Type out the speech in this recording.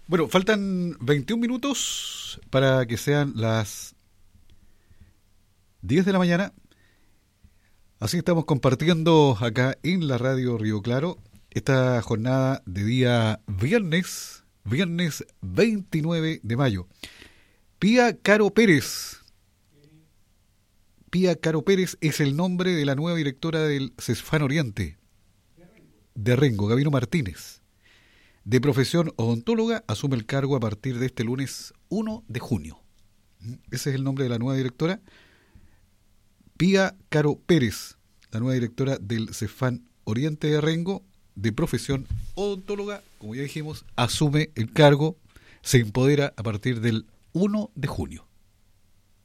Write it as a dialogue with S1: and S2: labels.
S1: Bueno, faltan 21 minutos para que sean las 10 de la mañana. Así estamos compartiendo acá en la radio Río Claro esta jornada de día viernes 29 de mayo. Pía Caro Pérez es el nombre de la nueva directora del CESFAN Oriente, de Rengo, Gabino Martínez. De profesión odontóloga, asume el cargo a partir de este lunes 1 de junio. Ese es el nombre de la nueva directora. Pía Caro Pérez, la nueva directora del CESFAN Oriente de Rengo, de profesión odontóloga, como ya dijimos, asume el cargo, se empodera a partir del 1 de junio.